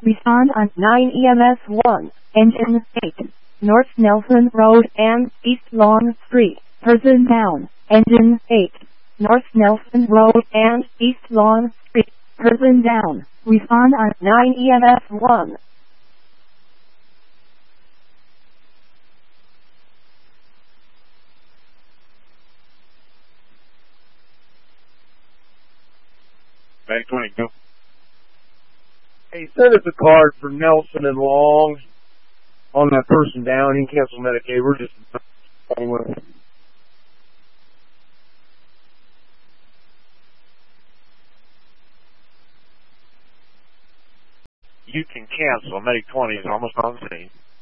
Respond on 9 EMS 1, engine 8, North Nelson Road and East Long Street, person down, engine 8, North Nelson Road and East Long Street, person down. Respond on 9 EMS 1. Medic 20, go. Hey, send us a card for Nelson and Long on that person down. He can cancel Medicaid. We're just You can cancel. Medic 20 is almost on scene.